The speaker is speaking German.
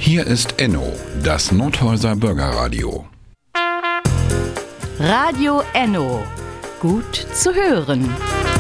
Hier ist Enno, das Nordhäuser Bürgerradio. Radio Enno. Gut zu hören.